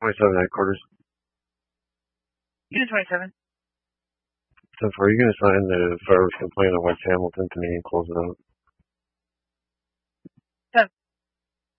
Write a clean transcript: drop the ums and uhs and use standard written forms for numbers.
27 headquarters. Unit 27. 10-4, are you going to sign the driver's complaint on West Hamilton to me and close it out?